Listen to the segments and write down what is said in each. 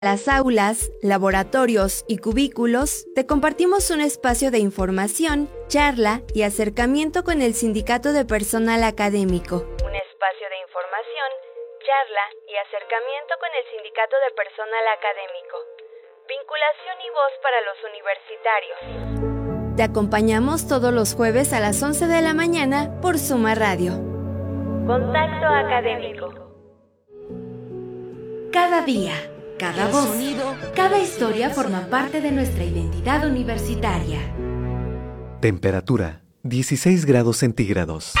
Las aulas, laboratorios y cubículos te compartimos un espacio de información, charla y acercamiento con el Sindicato de Personal Académico. Un espacio de información, charla y acercamiento con el Sindicato de Personal Académico. Vinculación y voz para los universitarios. Te acompañamos todos los jueves a las 11 de la mañana por Suma Radio. Contacto Académico. Cada día, cada voz, cada historia forma parte de nuestra identidad universitaria. Temperatura, 16 grados centígrados.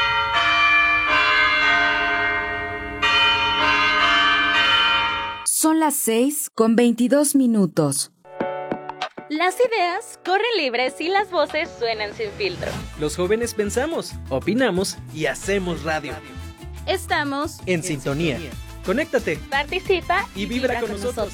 Son las 6:22. Las ideas corren libres y las voces suenan sin filtro. Los jóvenes pensamos, opinamos y hacemos radio. Estamos en sintonía. Conéctate, participa y vibra con nosotros.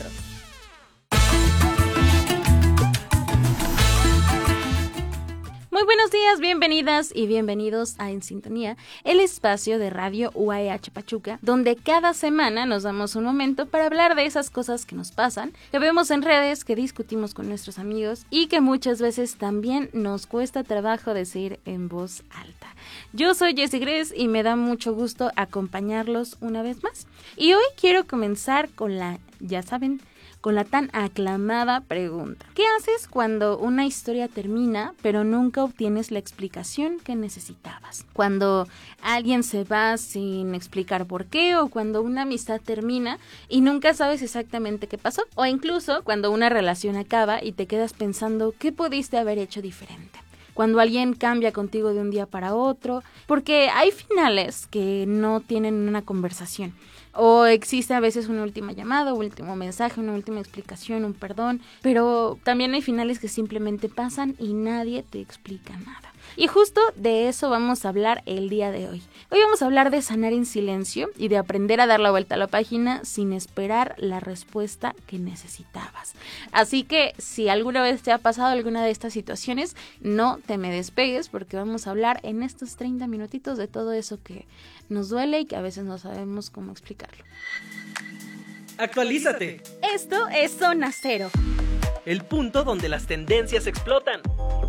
Muy buenos días, bienvenidas y bienvenidos a En Sintonía, el espacio de Radio UAEH Pachuca, donde cada semana nos damos un momento para hablar de esas cosas que nos pasan, que vemos en redes, que discutimos con nuestros amigos y que muchas veces también nos cuesta trabajo decir en voz alta. Yo soy Jessie Gres y me da mucho gusto acompañarlos una vez más. Y hoy quiero comenzar con la tan aclamada pregunta. ¿Qué haces cuando una historia termina, pero nunca obtienes la explicación que necesitabas? Cuando alguien se va sin explicar por qué, o cuando una amistad termina y nunca sabes exactamente qué pasó, o incluso cuando una relación acaba y te quedas pensando qué pudiste haber hecho diferente. Cuando alguien cambia contigo de un día para otro, porque hay finales que no tienen una conversación. O existe a veces una última llamada, un último mensaje, una última explicación, un perdón, pero también hay finales que simplemente pasan y nadie te explica nada. Y justo de eso vamos a hablar el día de hoy. Hoy vamos a hablar de sanar en silencio y de aprender a dar la vuelta a la página sin esperar la respuesta que necesitabas. Así que si alguna vez te ha pasado alguna de estas situaciones, no te me despegues porque vamos a hablar en estos 30 minutitos de todo eso que nos duele y que a veces no sabemos cómo explicarlo. ¡Actualízate! Esto es Zona Cero. El punto donde las tendencias explotan.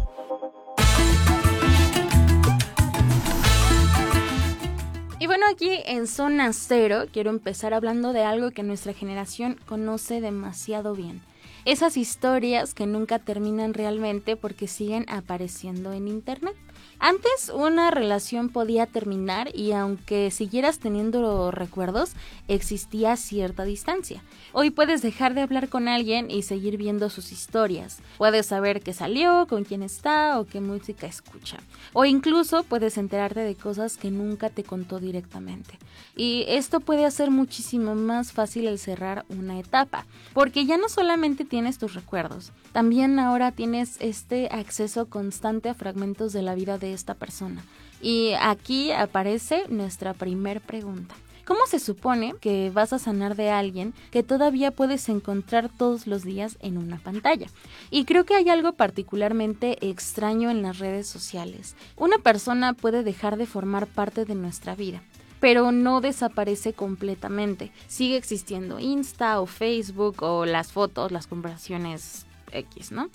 Y bueno, aquí en Zona Cero quiero empezar hablando de algo que nuestra generación conoce demasiado bien. Esas historias que nunca terminan realmente porque siguen apareciendo en internet. Antes una relación podía terminar y aunque siguieras teniendo recuerdos, existía cierta distancia. Hoy puedes dejar de hablar con alguien y seguir viendo sus historias. Puedes saber qué salió, con quién está o qué música escucha. O incluso puedes enterarte de cosas que nunca te contó directamente. Y esto puede hacer muchísimo más fácil el cerrar una etapa, porque ya no solamente tienes tus recuerdos, también ahora tienes este acceso constante a fragmentos de la vida de esta persona. Y aquí aparece nuestra primer pregunta. ¿Cómo se supone que vas a sanar de alguien que todavía puedes encontrar todos los días en una pantalla? Y creo que hay algo particularmente extraño en las redes sociales. Una persona puede dejar de formar parte de nuestra vida, pero no desaparece completamente. Sigue existiendo Insta o Facebook o las fotos, las conversaciones X, ¿no?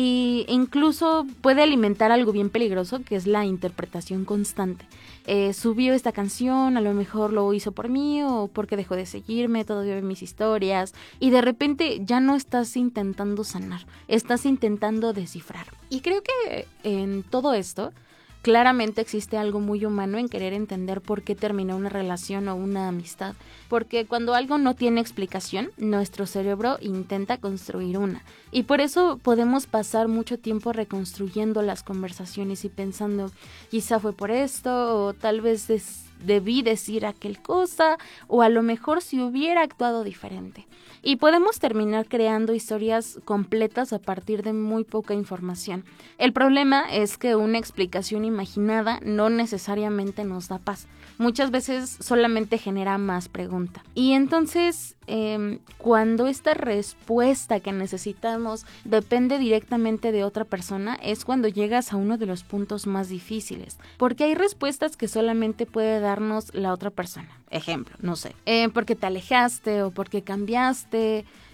Y incluso puede alimentar algo bien peligroso que es la interpretación constante. Subió esta canción, a lo mejor lo hizo por mí o porque dejó de seguirme, todavía ve mis historias y de repente ya no estás intentando sanar, estás intentando descifrar. Y creo que en todo esto claramente existe algo muy humano en querer entender por qué terminó una relación o una amistad, porque cuando algo no tiene explicación, nuestro cerebro intenta construir una, y por eso podemos pasar mucho tiempo reconstruyendo las conversaciones y pensando, quizá fue por esto, o tal vez debí decir aquel cosa, o a lo mejor si hubiera actuado diferente. Y podemos terminar creando historias completas a partir de muy poca información. El problema es que una explicación imaginada no necesariamente nos da paz. Muchas veces solamente genera más pregunta. Y entonces, cuando esta respuesta que necesitamos depende directamente de otra persona, es cuando llegas a uno de los puntos más difíciles. Porque hay respuestas que solamente puede darnos la otra persona. Ejemplo, no sé, porque te alejaste o porque cambiaste